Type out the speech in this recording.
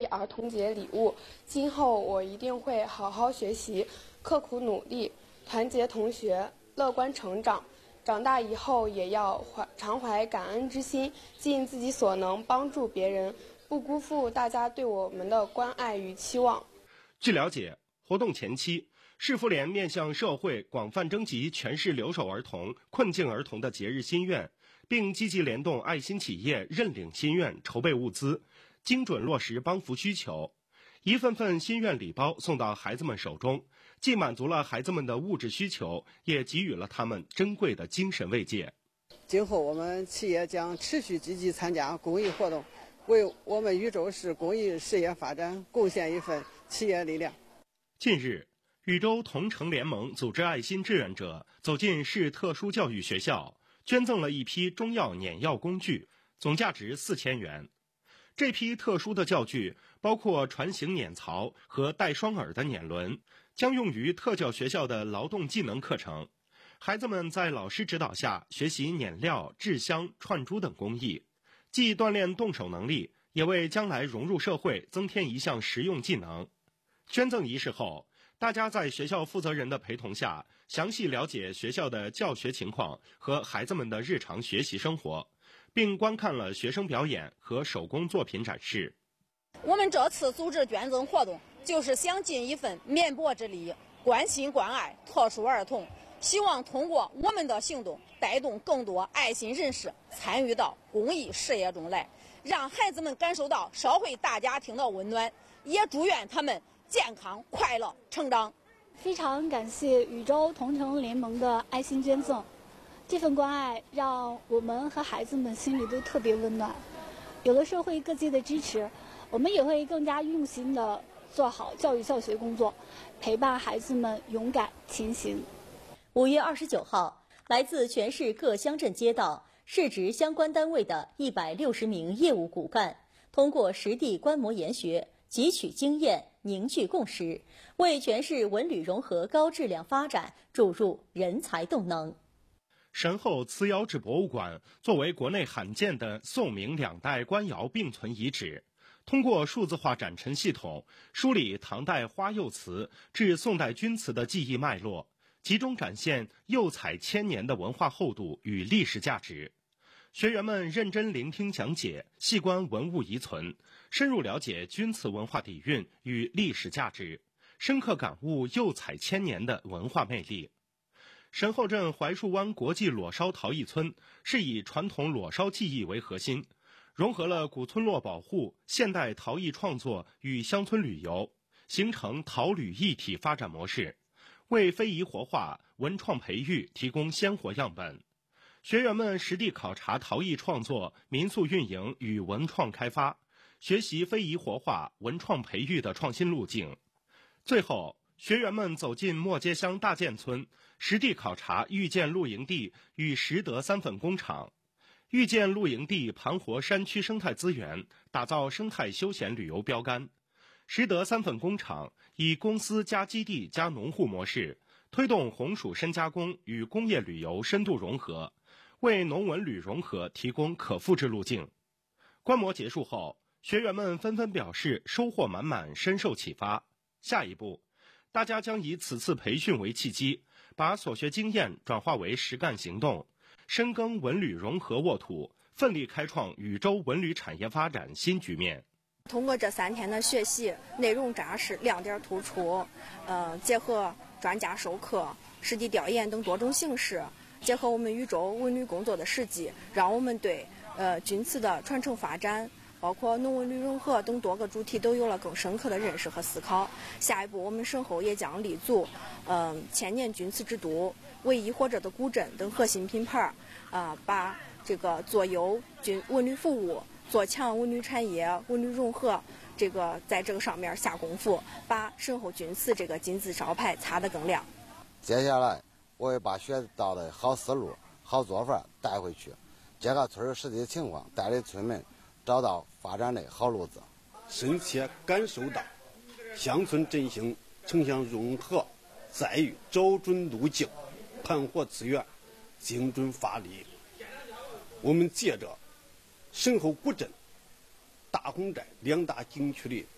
儿童节礼物。今后我一定会好好学习，刻苦努力，团结同学，乐观成长。长大以后也要常怀感恩之心，尽自己所能帮助别人，不辜负大家对我们的关爱与期望。 据了解，活动前期，市妇联面向社会广泛征集全市留守儿童、困境儿童的节日心愿，并积极联动爱心企业认领心愿，筹备物资，精准落实帮扶需求。一份份心愿礼包送到孩子们手中，既满足了孩子们的物质需求，也给予了他们珍贵的精神慰藉。 今后我们企业将持续积极参加公益活动，为我们禹州市公益事业发展贡献一份企业力量。 近日，禹州同城联盟组织爱心志愿者走进市特殊教育学校，捐赠了一批中药碾药工具，总价值4000元。这批特殊的教具包括船形碾槽和带双耳的碾轮，将用于特教学校的劳动技能课程。孩子们在老师指导下学习碾料、制香、串珠等工艺，既锻炼动手能力，也为将来融入社会增添一项实用技能。捐赠仪式后，大家在学校负责人的陪同下，详细了解学校的教学情况和孩子们的日常学习生活，并观看了学生表演和手工作品展示。 我们这次组织捐赠活动，就是想尽一份绵薄之力，关心关爱特殊儿童，希望通过我们的行动，带动更多爱心人士参与到公益事业中来，让孩子们感受到社会大家庭的温暖，也祝愿他们健康快乐成长。 非常感谢禹州同城联盟的爱心捐赠，这份关爱让我们和孩子们心里都特别温暖。有了社会各界的支持，我们也会更加用心的做好教育教学工作，陪伴孩子们勇敢前行。 5月29号，来自全市各乡镇街道、市直相关单位的160名业务骨干，通过实地观摩研学，汲取经验，凝聚共识，为全市文旅融合高质量发展注入人才动能。 神后瓷窑制博物馆作为国内罕见的宋明两代官窑并存遗址，通过数字化展陈系统，梳理唐代花釉瓷至宋代钧瓷的技艺脉络，集中展现釉彩千年的文化厚度与历史价值。学员们认真聆听讲解，细观文物遗存，深入了解钧瓷文化底蕴与历史价值，深刻感悟釉彩千年的文化魅力。神后镇槐树湾国际裸烧陶艺村是以传统裸烧技艺为核心，融合了古村落保护、现代陶艺创作与乡村旅游，形成陶旅一体发展模式，为非遗活化、文创培育提供鲜活样本。学员们实地考察陶艺创作、民宿运营与文创开发，学习非遗活化、文创培育的创新路径。最后，学员们走进磨街乡大建村，实地考察遇见露营地与实德三粉工厂。遇见露营地盘活山区生态资源，打造生态休闲旅游标杆。实德三粉工厂以公司加基地加农户模式，推动红薯深加工与工业旅游深度融合，为农文旅融合提供可复制路径。观摩结束后，学员们纷纷表示收获满满，深受启发。下一步，大家将以此次培训为契机，把所学经验转化为实干行动，深耕文旅融合沃土，奋力开创禹州文旅产业发展新局面。 通过这3天的学习，内容扎实，亮点突出，结合专家授课、实地调研等多种形式，结合我们禹州文旅工作的实际，让我们对钧瓷的传承发展，包括农文旅融合等多个主题都有了更深刻的认识和思考。下一步，我们省后也将立足千年钧瓷之都、唯一活着的古镇等核心品牌，把这个做优文旅服务、做强文旅产业、文旅融合，在这个上面下功夫，把神后钧瓷这个金字招牌擦得更亮。 接下来，我会把学到的好思路、好做法带回去，结合村实际情况，带领村民找到发展的好路子。 深切感受到乡村振兴、城乡融合在于找准路径、盘活资源、精准发力。我们借着神后古镇、大红寨2大景区的